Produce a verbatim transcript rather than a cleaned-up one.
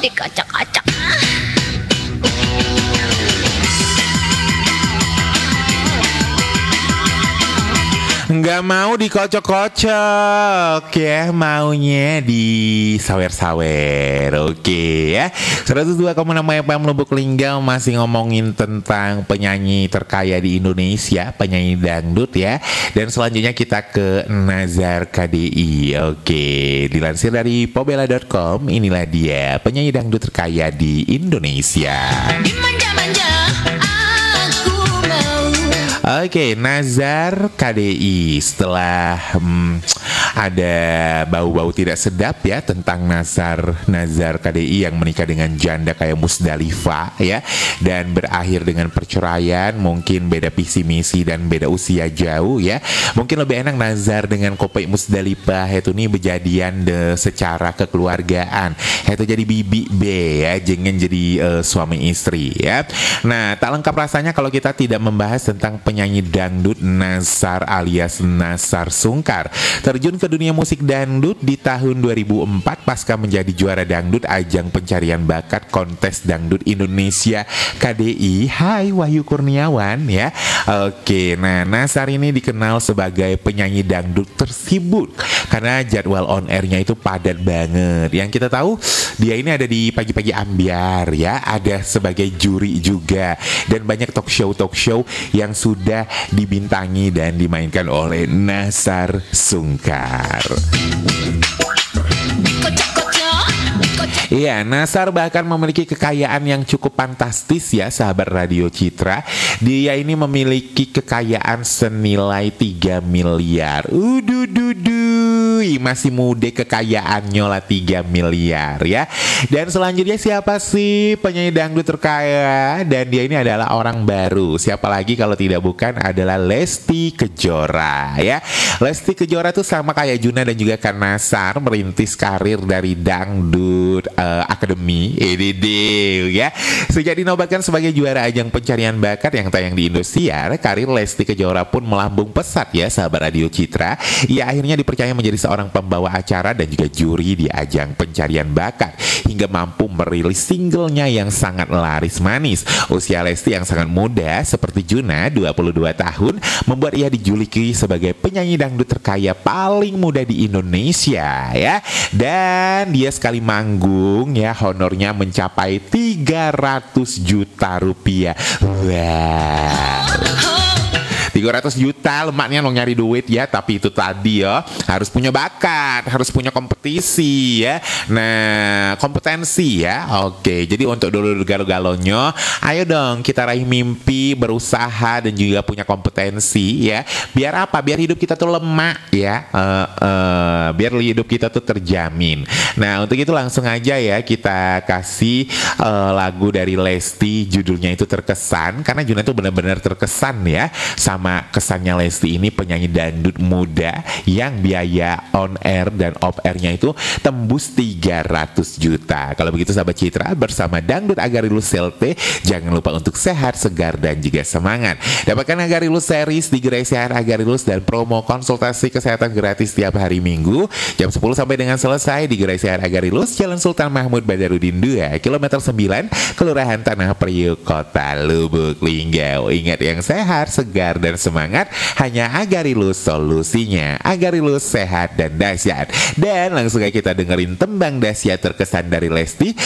Dikocok-kocok. Nggak mau dikocok-kocok ya, maunya disawer-sawer. Oke ya, seratus dua koma enam F M Lubuk Linggau masih ngomongin tentang penyanyi terkaya di Indonesia, penyanyi dangdut ya. Dan selanjutnya kita ke Nazar K D I. Oke, dilansir dari pobela dot com, inilah dia penyanyi dangdut terkaya di Indonesia. Dimanja-manja aku mau. Oke, Nazar K D I. Setelah hmm, ada bau-bau tidak sedap ya tentang Nazar Nazar K D I yang menikah dengan janda kayak Musdalifah ya, dan berakhir dengan perceraian, mungkin beda visi misi dan beda usia jauh ya. Mungkin lebih enak Nazar dengan Kopek Musdalifah itu nih berjadian de secara kekeluargaan. Itu jadi bibi B ya, jangan jadi uh, suami istri ya. Nah, tak lengkap rasanya kalau kita tidak membahas tentang penyanyi dangdut Nazar alias Nazar Sungkar. Terjun ke dunia musik dangdut di tahun dua ribu empat pasca menjadi juara dangdut ajang pencarian bakat kontes dangdut Indonesia K D I. Hai Wahyu Kurniawan ya. Oke, nah Nazar ini dikenal sebagai penyanyi dangdut tersibuk karena jadwal on airnya itu padat banget. Yang kita tahu dia ini ada di Pagi-Pagi Ambyar ya, ada sebagai juri juga, dan banyak talk show talk show yang sudah dibintangi dan dimainkan oleh Nazar Sungkar. Iya, Nazar bahkan memiliki kekayaan yang cukup fantastis ya sahabat Radio Citra. Dia ini memiliki kekayaan senilai tiga miliar. Udududu, masih muda kekayaannya lah tiga miliar ya. Dan selanjutnya siapa sih penyanyi dangdut terkaya? Dan dia ini adalah orang baru. Siapa lagi kalau tidak bukan adalah Lesti Kejora ya. Lesti Kejora tuh sama kayak Juna dan juga Kak Nazar merintis karir dari dangdut uh, Akademi E D D ya. Sejak dinobatkan sebagai juara ajang pencarian bakat yang tayang di Indosiar, karir Lesti Kejora pun melambung pesat ya sahabat Radio Citra. Ia akhirnya dipercaya menjadi seorang pembawa acara dan juga juri di ajang pencarian bakat hingga mampu merilis singlenya yang sangat laris manis. Usia Lesti yang sangat muda seperti Juna dua puluh dua tahun membuat ia dijuluki sebagai penyanyi dangdut terkaya paling muda di Indonesia ya. Dan dia sekali manggung ya honornya mencapai tiga ratus juta rupiah. Wow, tiga ratus juta lemaknya lo nyari duit ya, tapi itu tadi ya harus punya bakat, harus punya kompetisi ya. Nah, kompetensi ya. Oke, jadi untuk dulu galo-galonya, ayo dong kita raih mimpi, berusaha dan juga punya kompetensi ya. Biar apa? Biar hidup kita tuh lemak ya. Uh, uh, biar hidup kita tuh terjamin. Nah, untuk itu langsung aja ya kita kasih uh, lagu dari Lesti, judulnya itu Terkesan, karena Juna itu benar-benar terkesan ya sama kesannya Lesti ini penyanyi dangdut muda yang biaya on air dan off airnya itu tembus tiga ratus juta. Kalau begitu sahabat Citra, bersama Dangdut Agarilus Selte, jangan lupa untuk sehat, segar dan juga semangat. Dapatkan Agarilus series di Gerai Sehat Agarilus dan promo konsultasi kesehatan gratis tiap hari Minggu jam sepuluh sampai dengan selesai di Gerai Sehat Agarilus, Jalan Sultan Mahmud Badarudin dua, kilometer sembilan, Kelurahan Tanah Priok, Kota Lubuk Linggau. Ingat, yang sehat, segar dan semangat hanya Agarilus solusinya. Agarilus sehat dan dahsyat. Dan langsung aja kita dengerin tembang dahsyat terkesan dari Lesti